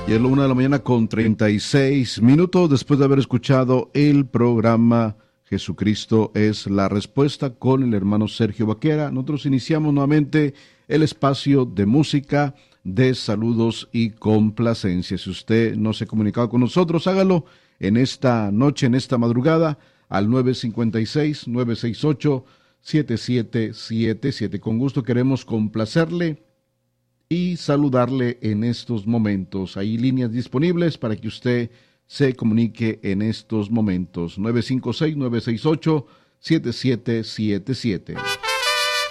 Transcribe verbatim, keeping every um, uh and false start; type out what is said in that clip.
Y es la una de la mañana con treinta y seis minutos después de haber escuchado el programa Jesucristo es la respuesta con el hermano Sergio Baquera. Nosotros iniciamos nuevamente el espacio de música, de saludos y complacencia. Si usted no se ha comunicado con nosotros, hágalo en esta noche, en esta madrugada, al nueve cinco seis, nueve seis ocho, siete siete siete siete. Con gusto queremos complacerle y saludarle en estos momentos. Hay líneas disponibles para que usted se comunique en estos momentos. nueve cinco seis, nueve seis ocho, siete siete siete siete.